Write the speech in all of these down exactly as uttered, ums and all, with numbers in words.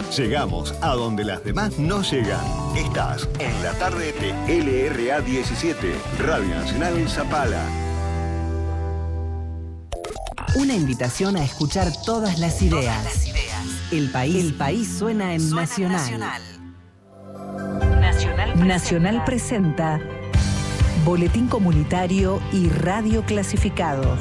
Llegamos a donde las demás no llegan. Estás en la tarde de L R A diecisiete, Radio Nacional Zapala. Una invitación a escuchar todas las ideas. Todas las ideas. El país, el país suena en suena Nacional. Nacional. Nacional presenta. Nacional presenta Boletín Comunitario y Radio Clasificados.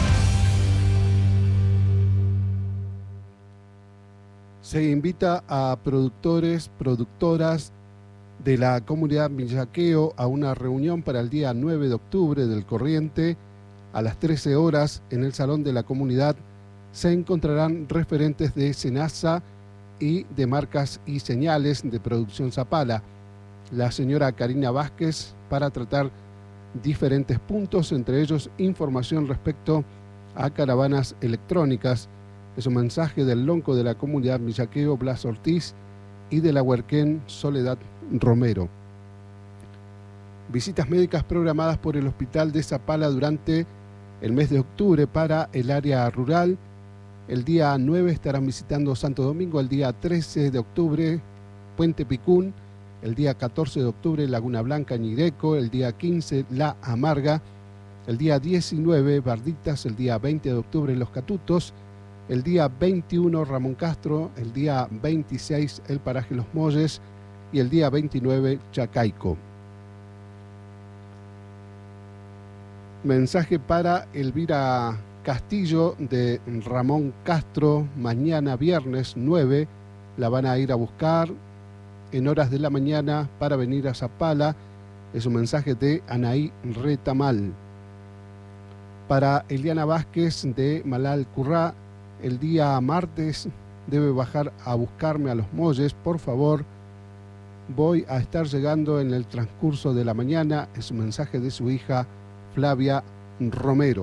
Se invita a productores, productoras de la comunidad Villaqueo a una reunión para el día nueve de octubre del corriente. A las trece horas, en el Salón de la Comunidad, se encontrarán referentes de SENASA y de marcas y señales de producción Zapala. La señora Karina Vázquez para tratar diferentes puntos, entre ellos información respecto a caravanas electrónicas. Es un mensaje del lonco de la comunidad Villaqueo, Blas Ortiz, y de la Huerquén, Soledad Romero. Visitas médicas programadas por el Hospital de Zapala durante el mes de octubre para el área rural. El día nueve estarán visitando Santo Domingo, el día trece de octubre Puente Picún, el día catorce de octubre Laguna Blanca, Ñireco, el día quince La Amarga, el día diecinueve Barditas, el día veinte de octubre Los Catutos, el día veintiuno Ramón Castro, el día veintiséis El Paraje Los Molles y el día veintinueve Chacaico. Mensaje para Elvira Castillo de Ramón Castro. Mañana viernes nueve la van a ir a buscar en horas de la mañana para venir a Zapala. Es un mensaje de Anaí Retamal. Para Eliana Vázquez de Malal Currá, el día martes debe bajar a buscarme a Los Molles, por favor. Voy a estar llegando en el transcurso de la mañana. Es un mensaje de su hija Flavia Romero.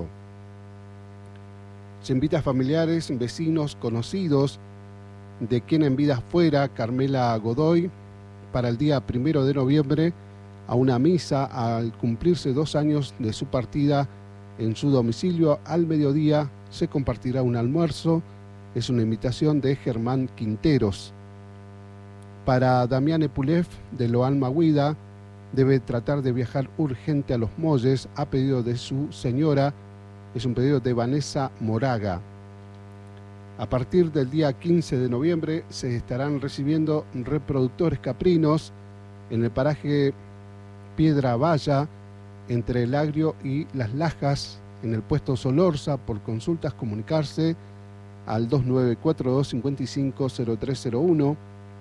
Se invita a familiares, vecinos, conocidos de quien en vida fuera Carmela Godoy para el día primero de noviembre a una misa al cumplirse dos años de su partida en su domicilio. Al mediodía se compartirá un almuerzo. Es una invitación de Germán Quinteros. Para Damián Epulev de Loan Maguida, debe tratar de viajar urgente a Los Molles a pedido de su señora. Es un pedido de Vanessa Moraga. A partir del día quince de noviembre se estarán recibiendo reproductores caprinos en el paraje Piedra Valla, entre el Agrio y Las Lajas, en el puesto Solorza. Por consultas, comunicarse al dos nueve cuatro dos cinco cinco cero tres cero uno.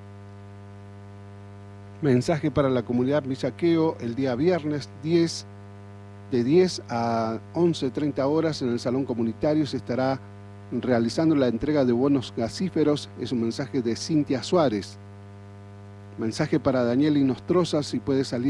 Mensaje para la comunidad Villaqueo el día viernes diez, de diez a once treinta horas en el Salón Comunitario se estará realizando la entrega de bonos gasíferos. Es un mensaje de Cintia Suárez. Mensaje para Daniel Inostroza, si puede salir